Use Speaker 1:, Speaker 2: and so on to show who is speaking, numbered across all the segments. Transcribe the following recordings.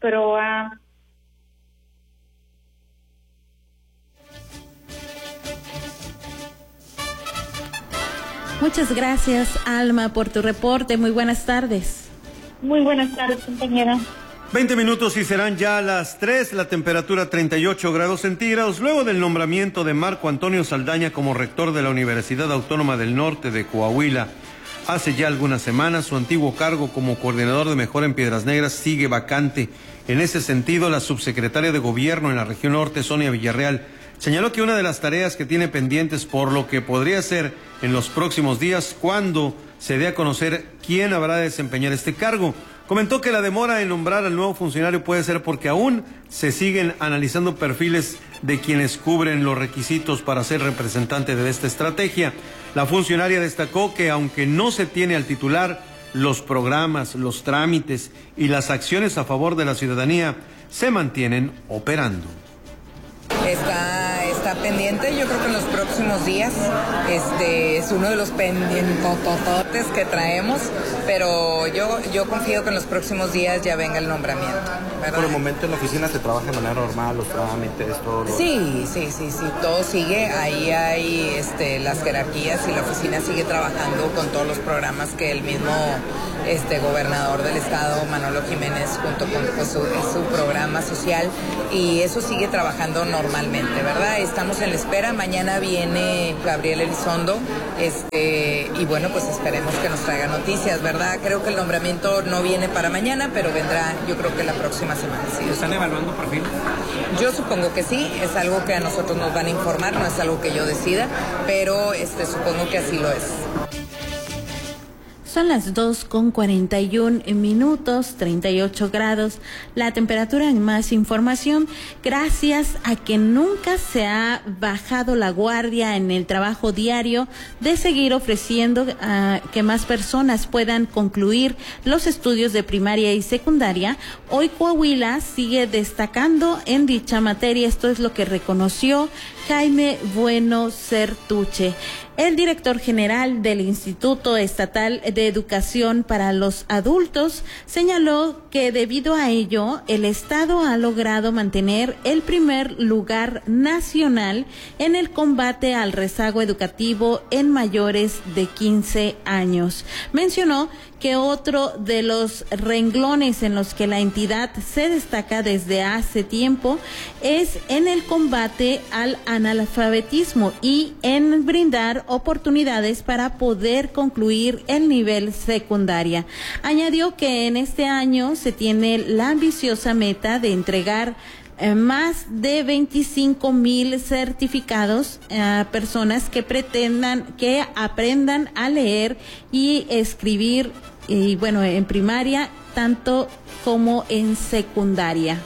Speaker 1: pero
Speaker 2: Muchas gracias, Alma, por tu reporte. Muy buenas tardes.
Speaker 1: Muy buenas tardes, compañera.
Speaker 3: 20 minutos y serán ya las 3, la temperatura 38 grados centígrados, luego del nombramiento de Marco Antonio Saldaña como rector de la Universidad Autónoma del Norte de Coahuila. Hace ya algunas semanas, su antiguo cargo como coordinador de Mejora en Piedras Negras sigue vacante. En ese sentido, la subsecretaria de Gobierno en la región norte, Sonia Villarreal, señaló que una de las tareas que tiene pendientes, por lo que podría ser en los próximos días, cuando se dé a conocer quién habrá de desempeñar este cargo. Comentó que la demora en nombrar al nuevo funcionario puede ser porque aún se siguen analizando perfiles de quienes cubren los requisitos para ser representante de esta estrategia. La funcionaria destacó que aunque no se tiene al titular, los programas, los trámites y las acciones a favor de la ciudadanía se mantienen operando.
Speaker 4: Está pendiente, yo creo que en los próximos días es uno de los pendientototes que traemos, pero yo confío que en los próximos días ya venga el nombramiento, ¿verdad?
Speaker 5: Por el momento en la oficina se trabaja de manera normal, los trámites, todo.
Speaker 4: Sí, todo sigue, ahí hay las jerarquías y la oficina sigue trabajando con todos los programas que el mismo gobernador del estado, Manolo Jiménez, junto con su programa social, y eso sigue trabajando normalmente, ¿verdad? Estamos en la espera, mañana viene Gabriel Elizondo, y bueno, pues esperemos que nos traiga noticias, ¿verdad? Creo que el nombramiento no viene para mañana, pero vendrá, yo creo que la próxima semana. ¿Sí?
Speaker 5: ¿Están evaluando perfil?
Speaker 4: Yo supongo que sí, es algo que a nosotros nos van a informar, no es algo que yo decida, pero supongo que así lo es.
Speaker 2: Son las 2:41, 38 grados. La temperatura. En más información, gracias a que nunca se ha bajado la guardia en el trabajo diario de seguir ofreciendo que más personas puedan concluir los estudios de primaria y secundaria, hoy Coahuila sigue destacando en dicha materia. Esto es lo que reconoció Jaime Bueno Certuche. El director general del Instituto Estatal de Educación para los Adultos señaló que debido a ello, el Estado ha logrado mantener el primer lugar nacional en el combate al rezago educativo en mayores de 15 años. Mencionó que otro de los renglones en los que la entidad se destaca desde hace tiempo es en el combate al analfabetismo y en brindar oportunidades para poder concluir el nivel secundaria. Añadió que en este año se tiene la ambiciosa meta de entregar más de 25,000 certificados a personas que aprendan a leer y escribir, y bueno, en primaria tanto como en secundaria.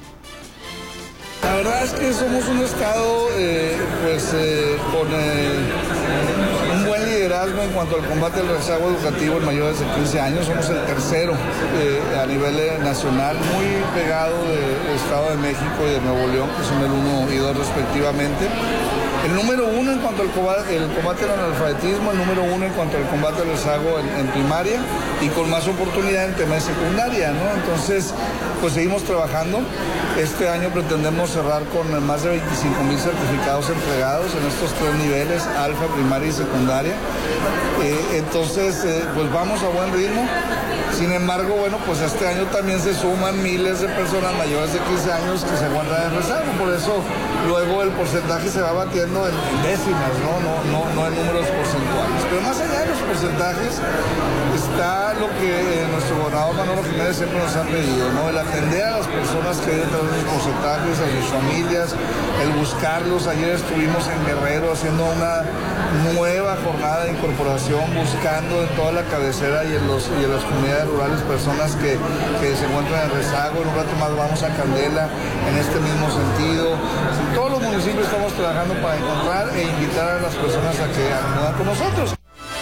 Speaker 6: La verdad es que somos un estado con un buen liderazgo en cuanto al combate al rezago educativo en mayores de 15 años. Somos el tercero a nivel nacional, muy pegado del Estado de México y de Nuevo León, que son el 1 y 2 respectivamente. El número 1 en cuanto al combate al analfabetismo, el número 1 en cuanto al combate al rezago en primaria, y con más oportunidad en tema de secundaria, ¿no? Entonces, pues seguimos trabajando. Este año pretendemos cerrar con más de 25,000 certificados entregados en estos 3 niveles, alfa, primaria y secundaria. Entonces, pues vamos a buen ritmo. Sin embargo, bueno, pues este año también se suman miles de personas mayores de 15 años que se encuentran en rezago. Por eso luego el porcentaje se va batiendo en décimas, no en números porcentuales. Pero más allá de los porcentajes está lo que nuestro gobernador Manolo Jiménez siempre nos ha pedido, ¿no? El atender a las personas que viven tras los porcentajes, a sus familias, el buscarlos. Ayer estuvimos en Guerrero haciendo una nueva jornada de incorporación, buscando en toda la cabecera y en las comunidades rurales personas que se encuentran en rezago. En un rato más vamos a Candela en este mismo sentido. En todos los municipios estamos trabajando para encontrar e invitar a las personas a que acudan con nosotros.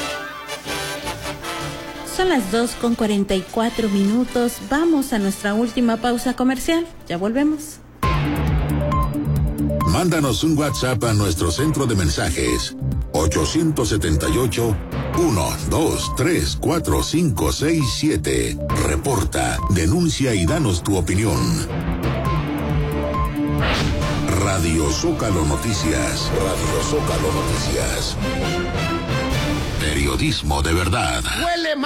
Speaker 2: Son las 2:44. Vamos a nuestra última pausa comercial. Ya volvemos.
Speaker 7: Mándanos un WhatsApp a nuestro centro de mensajes 878 1, 2, 3, 4, 5, 6, 7. Reporta, denuncia y danos tu opinión. Radio Zócalo Noticias. Radio Zócalo Noticias. Periodismo de verdad.
Speaker 8: Huele